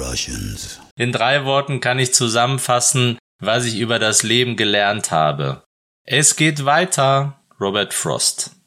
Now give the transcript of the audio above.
Russians. In 3 Worten kann ich zusammenfassen, was ich über das Leben gelernt habe. Es geht weiter, Robert Frost.